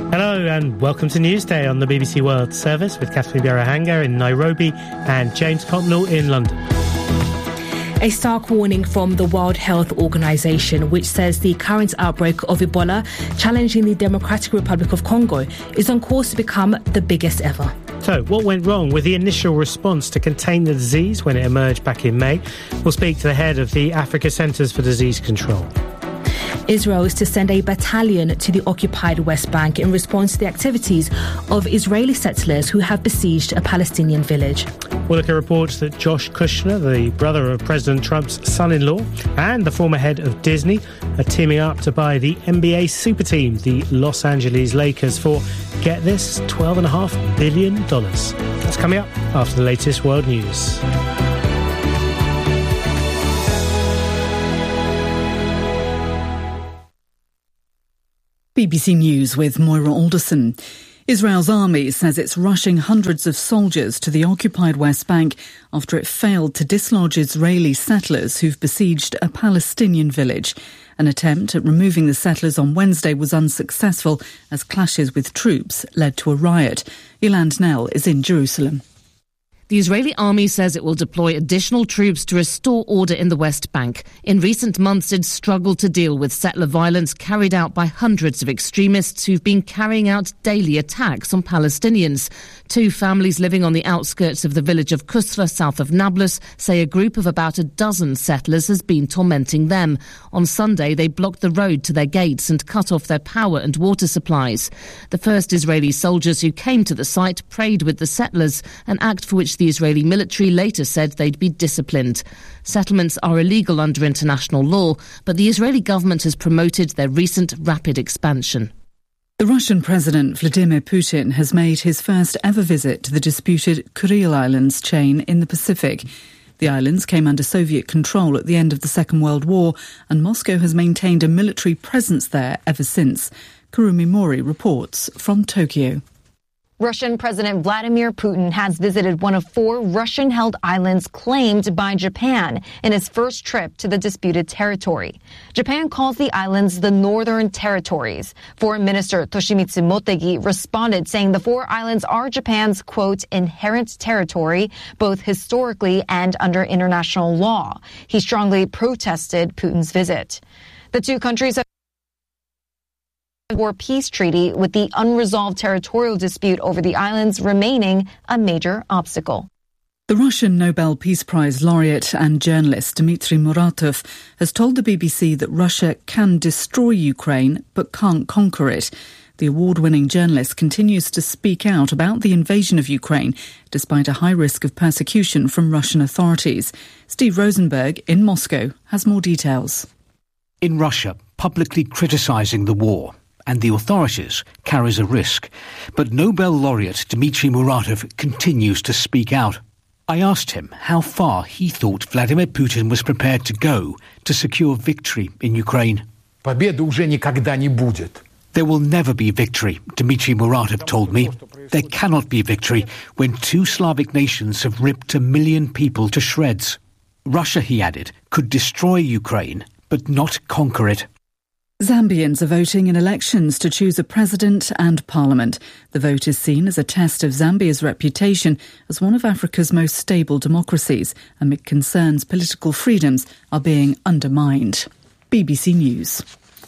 Hello and welcome to Newsday on the BBC World Service with Catherine Birahanga in Nairobi and James Cotnell in London. A stark warning from the World Health Organization, which says the current outbreak of Ebola challenging the Democratic Republic of Congo is on course to become the biggest ever. So, what went wrong with the initial response to contain the disease when it emerged back in May? We'll speak to the head of the Africa Centres for Disease Control. Israel is to send a battalion to the occupied West Bank in response to the activities of Israeli settlers who have besieged a Palestinian village. We'll look at reports that Josh Kushner, the brother of President Trump's son-in-law, and the former head of Disney are teaming up to buy the NBA super team, the Los Angeles Lakers, for, get this, $12.5 billion. That's coming up after the latest world news. BBC News with Moira Alderson. Israel's army says it's rushing hundreds of soldiers to the occupied West Bank after it failed to dislodge Israeli settlers who've besieged a Palestinian village. An attempt at removing the settlers on Wednesday was unsuccessful as clashes with troops led to a riot. Yolande Knell is in Jerusalem. The Israeli army says it will deploy additional troops to restore order in the West Bank. In recent months, it's struggled to deal with settler violence carried out by hundreds of extremists who've been carrying out daily attacks on Palestinians. Two families living on the outskirts of the village of Kusra, south of Nablus, say a group of about a dozen settlers has been tormenting them. On Sunday, they blocked the road to their gates and cut off their power and water supplies. The first Israeli soldiers who came to the site prayed with the settlers, an act for which the Israeli military later said they'd be disciplined. Settlements are illegal under international law, but the Israeli government has promoted their recent rapid expansion. The Russian President Vladimir Putin has made his first ever visit to the disputed Kuril Islands chain in the Pacific. The islands came under Soviet control at the end of the Second World War, and Moscow has maintained a military presence there ever since. Kurumi Mori reports from Tokyo. Russian President Vladimir Putin has visited one of 4 Russian-held islands claimed by Japan in his first trip to the disputed territory. Japan calls the islands the Northern Territories. Foreign Minister Toshimitsu Motegi responded saying the 4 islands are Japan's, quote, inherent territory, both historically and under international law. He strongly protested Putin's visit. The two countries have war peace treaty, with the unresolved territorial dispute over the islands remaining a major obstacle. The Russian Nobel Peace Prize laureate and journalist Dmitry Muratov has told the BBC that Russia can destroy Ukraine but can't conquer it. The award-winning journalist continues to speak out about the invasion of Ukraine despite a high risk of persecution from Russian authorities. Steve Rosenberg in Moscow has more details. In Russia, publicly criticising the war and the authorities carries a risk. But Nobel laureate Dmitry Muratov continues to speak out. I asked him how far he thought Vladimir Putin was prepared to go to secure victory in Ukraine. Победы уже никогда не будет. There will never be victory, Dmitry Muratov told me. There cannot be victory when 2 Slavic nations have ripped 1 million people to shreds. Russia, he added, could destroy Ukraine, but not conquer it. Zambians are voting in elections to choose a president and parliament. The vote is seen as a test of Zambia's reputation as one of Africa's most stable democracies, amid concerns political freedoms are being undermined. BBC News.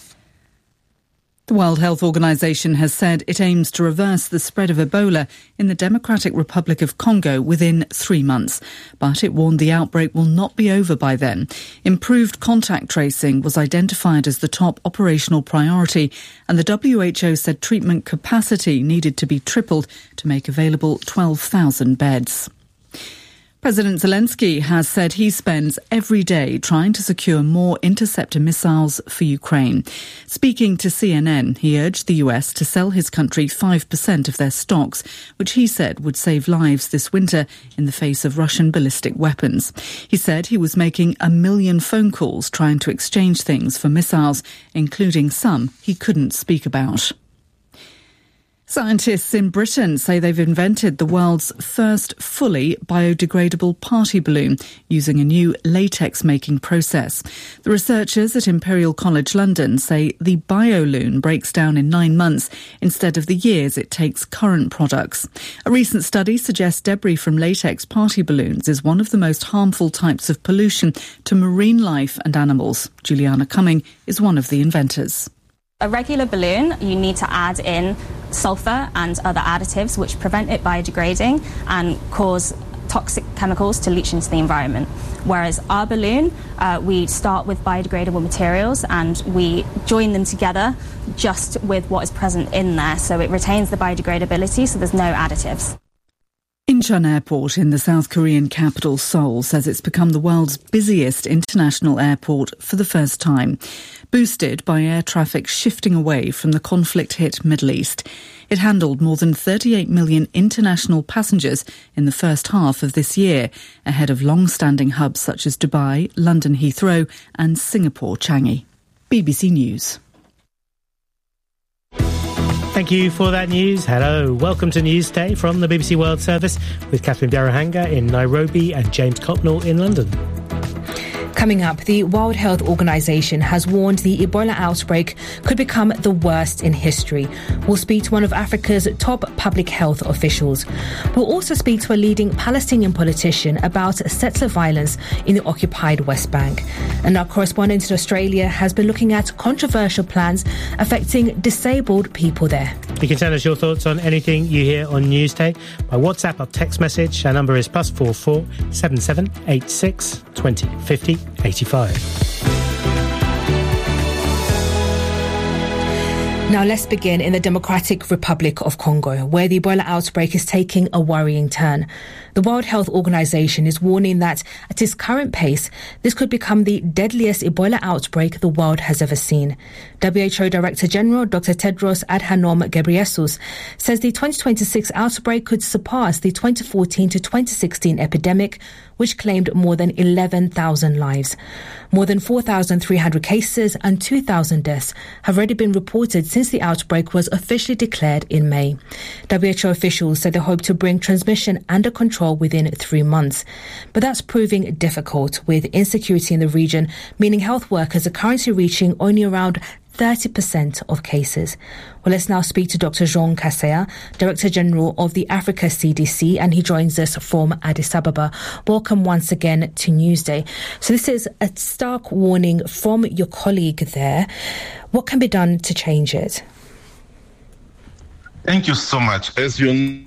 The World Health Organization has said it aims to reverse the spread of Ebola in the Democratic Republic of Congo within 3 months. But it warned the outbreak will not be over by then. Improved contact tracing was identified as the top operational priority, and the WHO said treatment capacity needed to be tripled to make available 12,000 beds. President Zelensky has said he spends every day trying to secure more interceptor missiles for Ukraine. Speaking to CNN, he urged the US to sell his country 5% of their stocks, which he said would save lives this winter in the face of Russian ballistic weapons. He said he was making 1 million phone calls trying to exchange things for missiles, including some he couldn't speak about. Scientists in Britain say they've invented the world's first fully biodegradable party balloon using a new latex-making process. The researchers at Imperial College London say the BioLoon breaks down in 9 months instead of the years it takes current products. A recent study suggests debris from latex party balloons is one of the most harmful types of pollution to marine life and animals. Juliana Cumming is one of the inventors. A regular balloon, you need to add in sulfur and other additives which prevent it biodegrading and cause toxic chemicals to leach into the environment. Whereas our balloon, we start with biodegradable materials and we join them together just with what is present in there, so it retains the biodegradability, so there's no additives. Incheon Airport in the South Korean capital Seoul says it's become the world's busiest international airport for the first time, boosted by air traffic shifting away from the conflict-hit Middle East. It handled more than 38 million international passengers in the first half of this year, ahead of long-standing hubs such as Dubai, London Heathrow and Singapore Changi. BBC News. Thank you for that news. Hello. Welcome to Newsday from the BBC World Service with Catherine Biarahanga in Nairobi and James Copnall in London. Coming up, the World Health Organization has warned the Ebola outbreak could become the worst in history. We'll speak to one of Africa's top public health officials. We'll also speak to a leading Palestinian politician about settler violence in the occupied West Bank. And our correspondent in Australia has been looking at controversial plans affecting disabled people there. You can tell us your thoughts on anything you hear on Newsday by WhatsApp or text message. Our number is +44 77 86 20 50 85. Now let's begin in the Democratic Republic of Congo, where the Ebola outbreak is taking a worrying turn. The World Health Organization is warning that at its current pace, this could become the deadliest Ebola outbreak the world has ever seen. WHO Director General Dr. Tedros Adhanom Ghebreyesus says the 2026 outbreak could surpass the 2014 to 2016 epidemic, which claimed more than 11,000 lives. More than 4,300 cases and 2,000 deaths have already been reported since the outbreak was officially declared in May. WHO officials said they hope to bring transmission under control within 3 months. But that's proving difficult, with insecurity in the region, meaning health workers are currently reaching only around 30% of cases. Well, let's now speak to Dr. Jean Kaseya, Director General of the Africa CDC, and he joins us from Addis Ababa. Welcome once again to Newsday. So this is a stark warning from your colleague there. What can be done to change it? Thank you so much. As you know,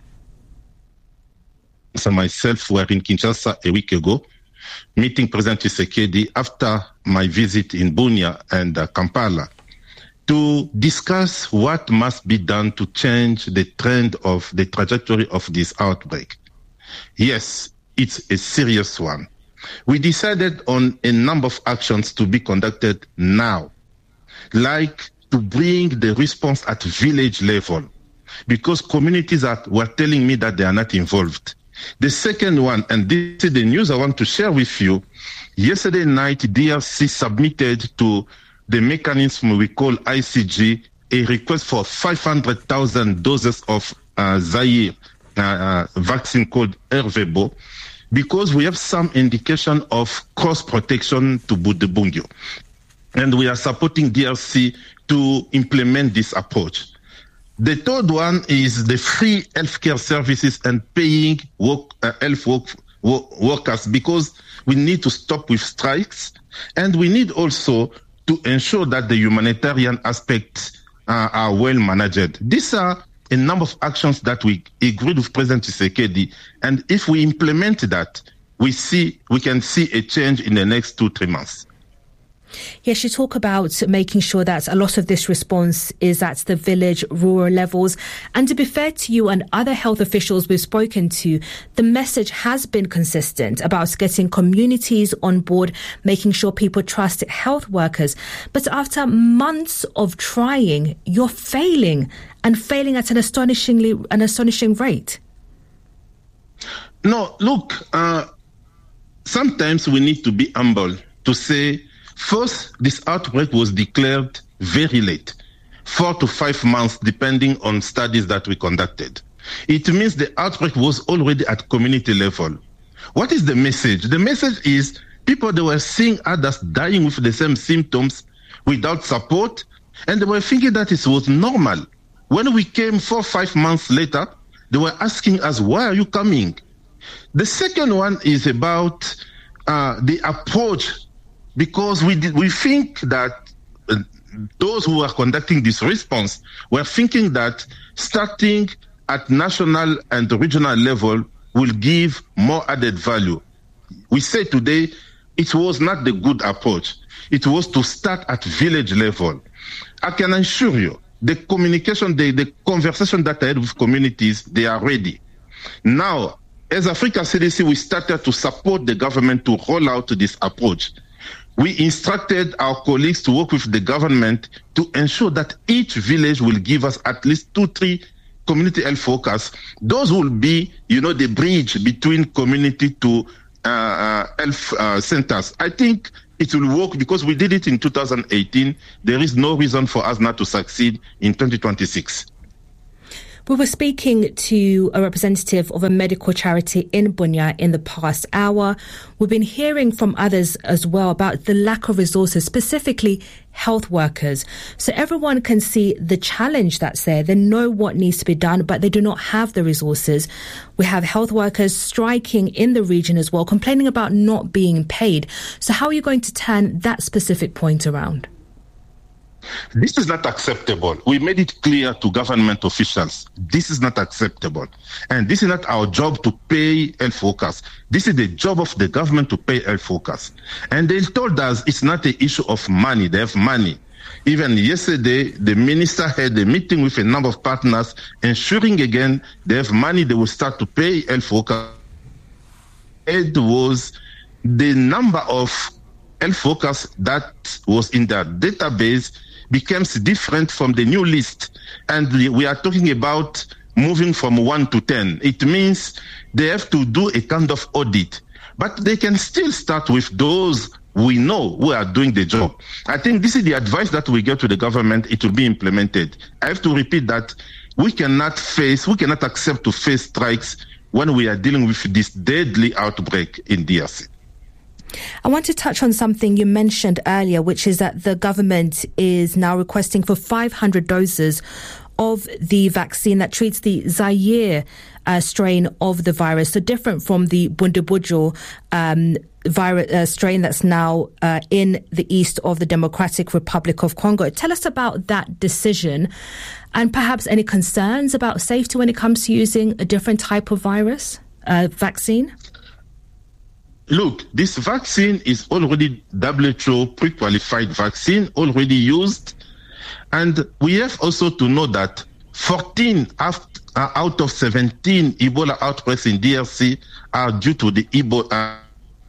myself were in Kinshasa a week ago, meeting President Tshisekedi after my visit in Bunia and Kampala to discuss what must be done to change the trend of the trajectory of this outbreak. Yes, it's a serious one. We decided on a number of actions to be conducted now, like to bring the response at village level, because communities were telling me that they are not involved. The second one, and this is the news I want to share with you, yesterday night, DRC submitted to the mechanism we call ICG a request for 500,000 doses of Zaire vaccine called Ervebo, because we have some indication of cross-protection to Budebungyo. And we are supporting DRC to implement this approach. The third one is the free healthcare services and paying workers, because we need to stop with strikes, and we need also to ensure that the humanitarian aspects are well managed. These are a number of actions that we agreed with President Tshisekedi, and if we implement that, we can see a change in the next 2-3 months. Yes, you talk about making sure that a lot of this response is at the village, rural levels. And to be fair to you and other health officials we've spoken to, the message has been consistent about getting communities on board, making sure people trust health workers. But after months of trying, you're failing, and failing at an astonishing rate. No, look, sometimes we need to be humble to say, first, this outbreak was declared very late. 4 to 5 months, depending on studies that we conducted. It means the outbreak was already at community level. What is the message? The message is people, they were seeing others dying with the same symptoms without support, and they were thinking that it was normal. When we came 4 or 5 months later, they were asking us, why are you coming? The second one is about the approach, because we think that those who are conducting this response were thinking that starting at national and regional level will give more added value. We say today it was not the good approach. It was to start at village level. I can assure you, the communication, the conversation that I had with communities, they are ready. Now, as Africa CDC, we started to support the government to roll out this approach. We instructed our colleagues to work with the government to ensure that each village will give us at least 2-3 community health workers. Those will be, the bridge between community to health centers. I think it will work because we did it in 2018. There is no reason for us not to succeed in 2026. We were speaking to a representative of a medical charity in Bunia in the past hour. We've been hearing from others as well about the lack of resources, specifically health workers. So everyone can see the challenge that's there. They know what needs to be done, but they do not have the resources. We have health workers striking in the region as well, complaining about not being paid. So how are you going to turn that specific point around? This is not acceptable. We made it clear to government officials. This is not acceptable. And this is not our job to pay health workers. This is the job of the government to pay health workers. And they told us it's not an issue of money. They have money. Even yesterday, the minister had a meeting with a number of partners, ensuring again they have money, they will start to pay health workers. It was the number of health workers that was in their database becomes different from the new list. And we are talking about moving from 1 to 10. It means they have to do a kind of audit. But they can still start with those we know who are doing the job. I think this is the advice that we give to the government. It will be implemented. I have to repeat that we cannot accept to face strikes when we are dealing with this deadly outbreak in DRC. I want to touch on something you mentioned earlier, which is that the government is now requesting for 500 doses of the vaccine that treats the Zaire strain of the virus, so different from the Bundibugyo virus strain that's now in the east of the Democratic Republic of Congo. Tell us about that decision and perhaps any concerns about safety when it comes to using a different type of vaccine. Look, this vaccine is already WHO pre-qualified vaccine, already used. And we have also to know that 14 out of 17 Ebola outbreaks in DRC are due to the Ebola.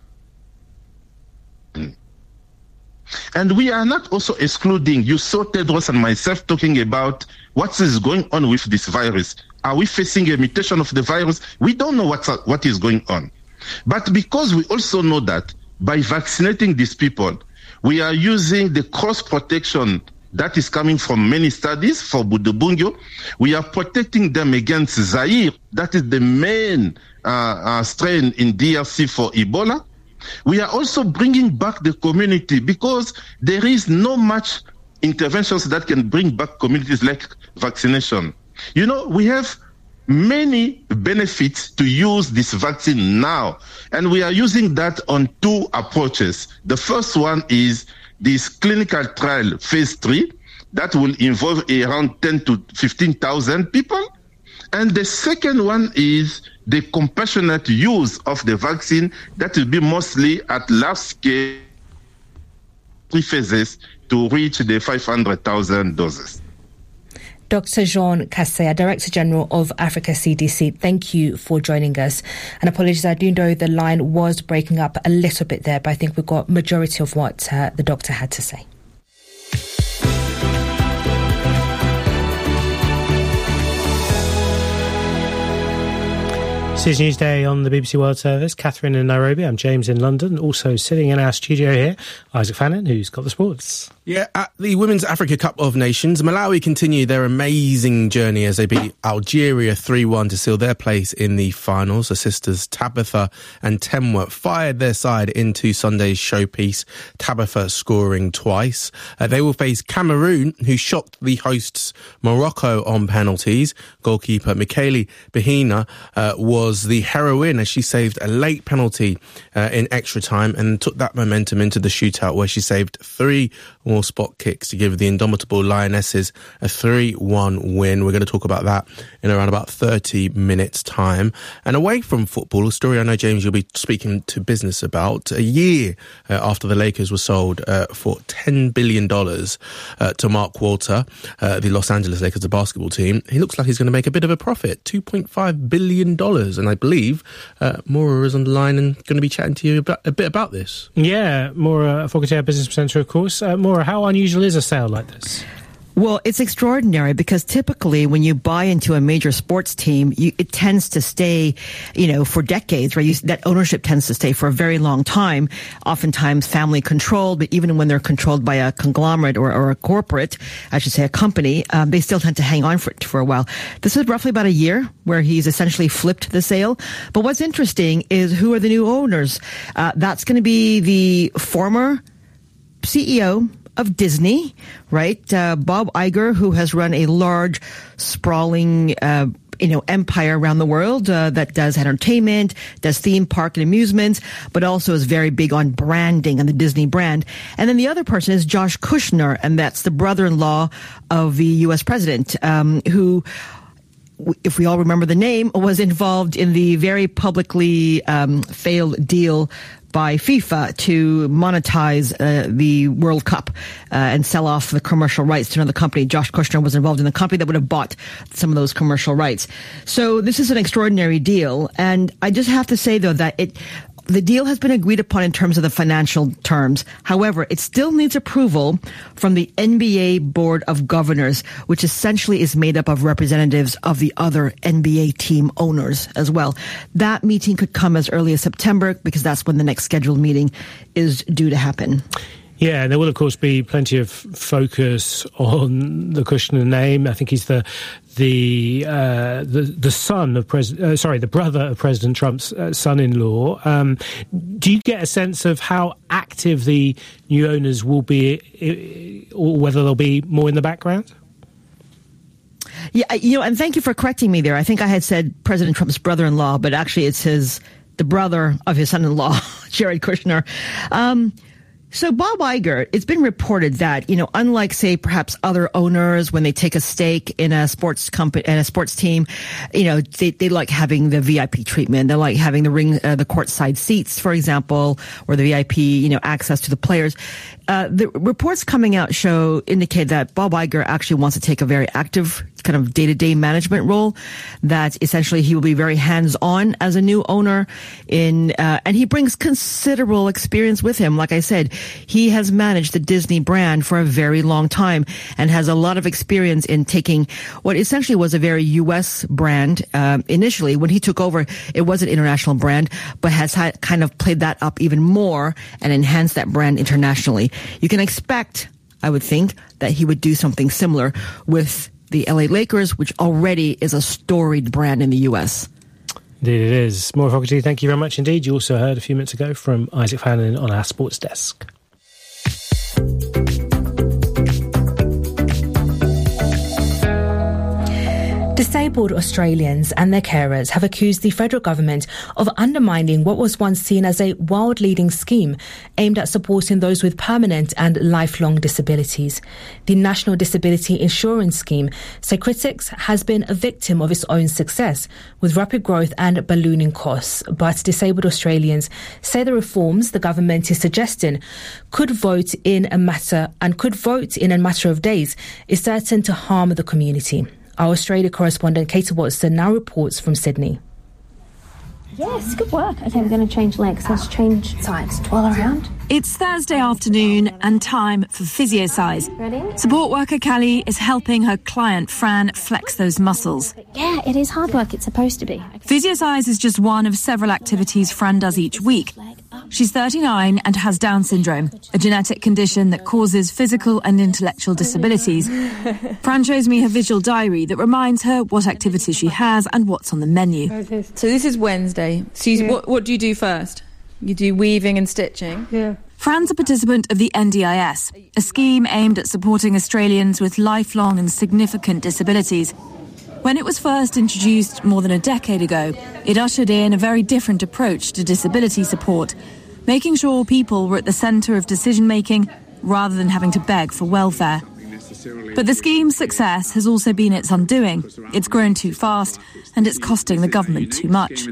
And we are not also excluding, you saw Tedros and myself talking about what is going on with this virus. Are we facing a mutation of the virus? We don't know what is going on. But because we also know that by vaccinating these people, we are using the cross protection that is coming from many studies for Bundibugyo. We are protecting them against Zaire. That is the main strain in DRC for Ebola. We are also bringing back the community because there is no much interventions that can bring back communities like vaccination. We have many benefits to use this vaccine now. And we are using that on 2 approaches. The first one is this clinical trial, phase 3, that will involve around 10 to 15,000 people. And the second one is the compassionate use of the vaccine that will be mostly at large scale, 3 phases to reach the 500,000 doses. Dr. Jean Kaseya, Director General of Africa CDC, thank you for joining us. And apologies, I do know the line was breaking up a little bit there, but I think we got majority of what the doctor had to say. This is Newsday on the BBC World Service. Catherine in Nairobi. I'm James in London. Also sitting in our studio here, Isaac Fannin, who's got the sports. Yeah, at the Women's Africa Cup of Nations, Malawi continue their amazing journey as they beat Algeria 3-1 to seal their place in the finals. The sisters Tabitha and Temwa fired their side into Sunday's showpiece, Tabitha scoring twice. They will face Cameroon, who shocked the hosts Morocco on penalties. Goalkeeper Michele Bahina was the heroine as she saved a late penalty in extra time and took that momentum into the shootout, where she saved 3 more spot kicks to give the indomitable Lionesses a 3-1 win. We're going to talk about that in around about 30 minutes time. And away from football, a story I know, James, you'll be speaking to business about. A year after the Lakers were sold for $10 billion to Mark Walter, the Los Angeles Lakers, the basketball team, he looks like he's going to make a bit of a profit, $2.5 billion. And I believe Maura is on the line and going to be chatting to you a bit about this. Yeah, Maura Fogarty, business presenter, of course. Maura, how unusual is a sale like this? Well, it's extraordinary because typically when you buy into a major sports team, it tends to stay, for decades, right? That ownership tends to stay for a very long time, oftentimes family controlled, but even when they're controlled by a conglomerate or a corporate, I should say a company, they still tend to hang on for a while. This is roughly about a year where he's essentially flipped the sale. But what's interesting is who are the new owners? That's going to be the former CEO of Disney, right? Bob Iger, who has run a large, sprawling, empire around the world that does entertainment, does theme park and amusements, but also is very big on branding and the Disney brand. And then the other person is Josh Kushner, and that's the brother-in-law of the U.S. president, who, if we all remember the name, was involved in the very publicly failed deal by FIFA to monetize the World Cup and sell off the commercial rights to another company. Josh Kushner was involved in the company that would have bought some of those commercial rights. So this is an extraordinary deal. And I just have to say, though, that the deal has been agreed upon in terms of the financial terms. However, it still needs approval from the NBA Board of Governors, which essentially is made up of representatives of the other NBA team owners as well. That meeting could come as early as September because that's when the next scheduled meeting is due to happen. Yeah, there will, of course, be plenty of focus on the Kushner name. I think he's the son of the brother of President Trump's son-in-law. Do you get a sense of how active the new owners will be, or whether they'll be more in the background? Yeah, and thank you for correcting me there. I think I had said President Trump's brother-in-law, but actually it's the brother of his son-in-law, Jared Kushner. So Bob Iger, it's been reported that, unlike, say, perhaps other owners, when they take a stake in a sports company and a sports team, they like having the VIP treatment. They like having the courtside seats, for example, or the VIP, access to the players. The reports coming out indicate that Bob Iger actually wants to take a very active kind of day-to-day management role, that essentially he will be very hands-on as a new owner and he brings considerable experience with him. Like I said, he has managed the Disney brand for a very long time and has a lot of experience in taking what essentially was a very U.S. brand. Initially, when he took over, it was an international brand, but has kind of played that up even more and enhanced that brand internationally. You can expect, I would think, that he would do something similar with the LA Lakers, which already is a storied brand in the U.S. Indeed it is. Maura Fogarty, thank you very much indeed. You also heard a few minutes ago from Isaac Fannin on our sports desk. Disabled Australians and their carers have accused the federal government of undermining what was once seen as a world-leading scheme aimed at supporting those with permanent and lifelong disabilities. The National Disability Insurance Scheme, say critics, has been a victim of its own success, with rapid growth and ballooning costs. But disabled Australians say the reforms the government is suggesting could vote in a matter of days is certain to harm the community. Our Australia correspondent Katie Watson now reports from Sydney. Yes, good work. Okay, we're going to change legs. Let's change sides. Twirl around. It's Thursday afternoon and time for PhysioSize. Ready? Support worker Callie is helping her client Fran flex those muscles. Yeah, it is hard work. It's supposed to be. PhysioSize is just one of several activities Fran does each week. She's 39 and has Down syndrome, a genetic condition that causes physical and intellectual disabilities. Fran shows me her visual diary that reminds her what activities she has and what's on the menu. So this is Wednesday. So what do you do first? You do weaving and stitching? Yeah. Fran's a participant of the NDIS, a scheme aimed at supporting Australians with lifelong and significant disabilities. When it was first introduced more than a decade ago, it ushered in a very different approach to disability support, making sure people were at the centre of decision-making rather than having to beg for welfare. But the scheme's success has also been its undoing. It's grown too fast and it's costing the government too much.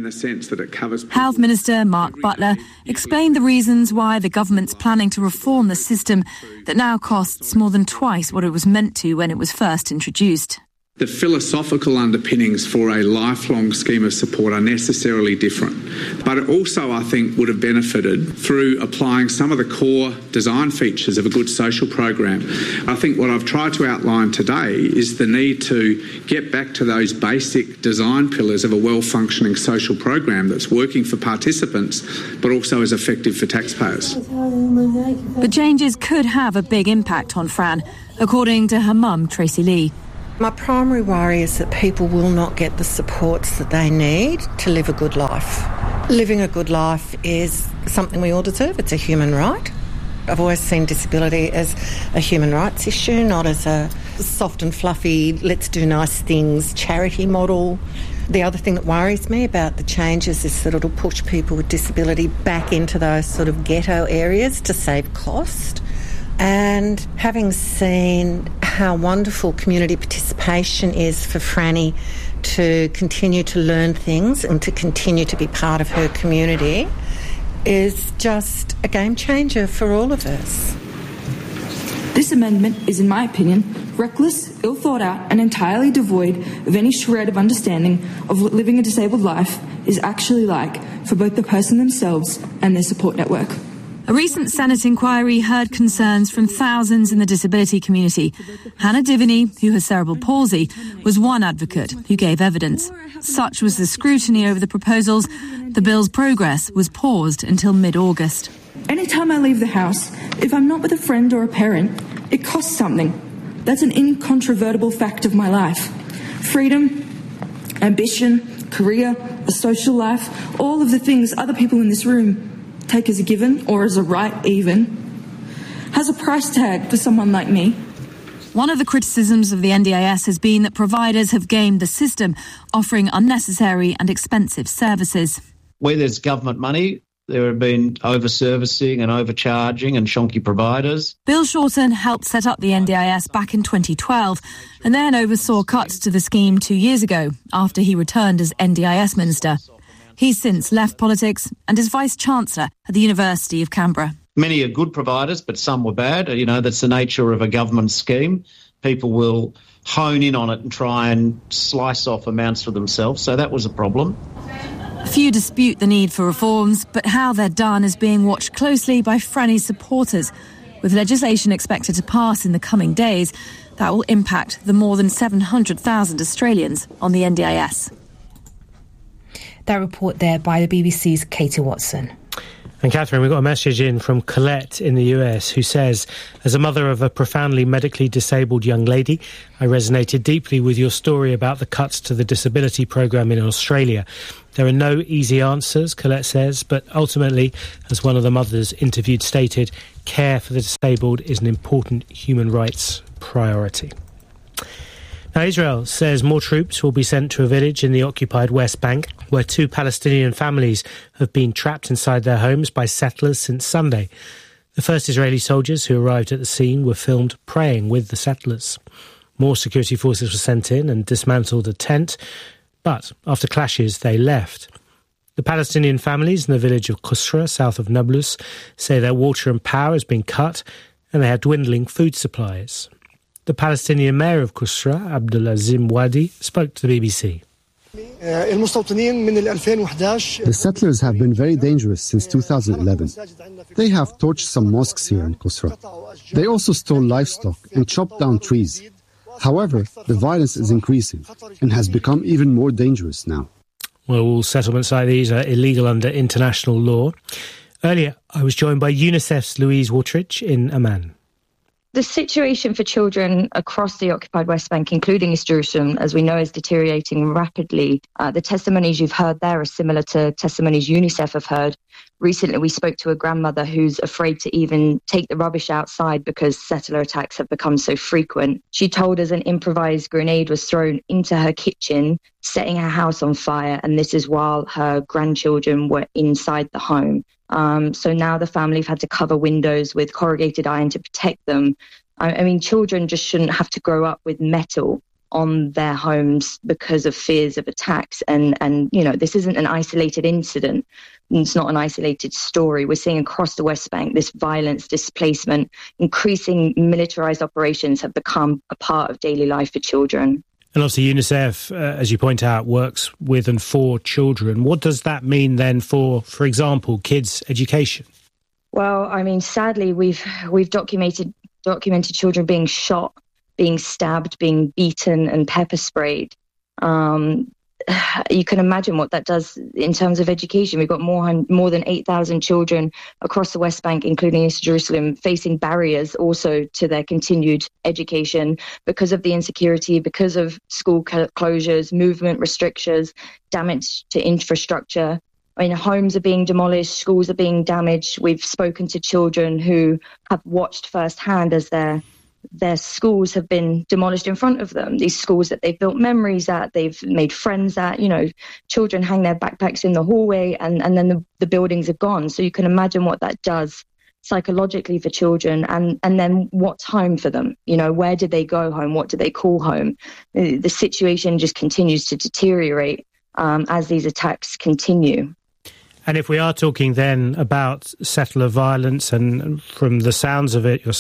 Health Minister Mark Butler explained the reasons why the government's planning to reform the system that now costs more than twice what it was meant to when it was first introduced. The philosophical underpinnings for a lifelong scheme of support are necessarily different, but it also, I think, would have benefited through applying some of the core design features of a good social program. I think what I've tried to outline today is the need to get back to those basic design pillars of a well-functioning social program that's working for participants, but also is effective for taxpayers. But changes could have a big impact on Fran, according to her mum, Tracy Lee. My primary worry is that people will not get the supports that they need to live a good life. Living a good life is something we all deserve. It's a human right. I've always seen disability as a human rights issue, not as a soft and fluffy, let's do nice things charity model. The other thing that worries me about the changes is that it'll push people with disability back into those sort of ghetto areas to save cost. And having seen how wonderful community participation is for Franny to continue to learn things and to continue to be part of her community is just a game changer for all of us. This amendment is, in my opinion, reckless, ill thought out and entirely devoid of any shred of understanding of what living a disabled life is actually like for both the person themselves and their support network. A recent Senate inquiry heard concerns from thousands in the disability community. Hannah Diviny, who has cerebral palsy, was one advocate who gave evidence. Such was the scrutiny over the proposals, the bill's progress was paused until mid-August. Anytime I leave the house, if I'm not with a friend or a parent, it costs something. That's an incontrovertible fact of my life. Freedom, ambition, career, a social life, all of the things other people in this room take as a given or as a right even, has a price tag for someone like me. One of the criticisms of the NDIS has been that providers have gamed the system, offering unnecessary and expensive services. Where there's government money, there have been over-servicing and overcharging and shonky providers. Bill Shorten helped set up the NDIS back in 2012 and then oversaw cuts to the scheme 2 years ago after he returned as NDIS Minister. He's since left politics and is Vice-Chancellor at the University of Canberra. Many are good providers, but some were bad. You know, that's the nature of a government scheme. People will hone in on it and try and slice off amounts for themselves. So that was a problem. Few dispute the need for reforms, but how they're done is being watched closely by Franny's supporters. With legislation expected to pass in the coming days, that will impact the more than 700,000 Australians on the NDIS. That report there by the BBC's Katie Watson. And Catherine, we got a message in from Colette in the US who says, as a mother of a profoundly medically disabled young lady, I resonated deeply with your story about the cuts to the disability programme in Australia. There are no easy answers, Colette says, but ultimately, as one of the mothers interviewed stated, care for the disabled is an important human rights priority. Now, Israel says more troops will be sent to a village in the occupied West Bank where 2 Palestinian families have been trapped inside their homes by settlers since Sunday. The first Israeli soldiers who arrived at the scene were filmed praying with the settlers. More security forces were sent in and dismantled a tent, but after clashes they left. The Palestinian families in the village of Qusra, south of Nablus, say their water and power has been cut and they had dwindling food supplies. The Palestinian mayor of Qusra, Abdulazim Wadi, spoke to the BBC. The settlers have been very dangerous since 2011. They have torched some mosques here in Qusra. They also stole livestock and chopped down trees. However, the violence is increasing and has become even more dangerous now. Well, all settlements like these are illegal under international law. Earlier, I was joined by UNICEF's Louise Watrich in Amman. The situation for children across the occupied West Bank, including East Jerusalem, as we know, is deteriorating rapidly. The testimonies you've heard there are similar to testimonies UNICEF have heard. Recently, we spoke to a grandmother who's afraid to even take the rubbish outside because settler attacks have become so frequent. She told us an improvised grenade was thrown into her kitchen, setting her house on fire, and this is while her grandchildren were inside the home. So now the family have had to cover windows with corrugated iron to protect them. I mean, children just shouldn't have to grow up with metal on their homes because of fears of attacks. And you know, this isn't an isolated incident. It's not an isolated story. We're seeing across the West Bank this violence, displacement, increasing militarized operations have become a part of daily life for children. And obviously UNICEF, as you point out, works with and for children. What does that mean then for example, kids' education? Well, I mean, sadly, we've documented children being shot, being stabbed, being beaten and pepper sprayed. You can imagine what that does in terms of education. We've got more than 8,000 children across the West Bank, including East Jerusalem, facing barriers also to their continued education because of the insecurity, because of school closures, movement restrictions, damage to infrastructure. I mean, homes are being demolished, schools are being damaged. We've spoken to children who have watched firsthand as their schools have been demolished in front of them. These schools that they've built memories at, they've made friends at, you know, children hang their backpacks in the hallway and then the buildings are gone. So you can imagine what that does psychologically for children and then what's home for them? You know, where do they go home? What do they call home? The situation just continues to deteriorate as these attacks continue. And if we are talking then about settler violence, and from the sounds of it, you're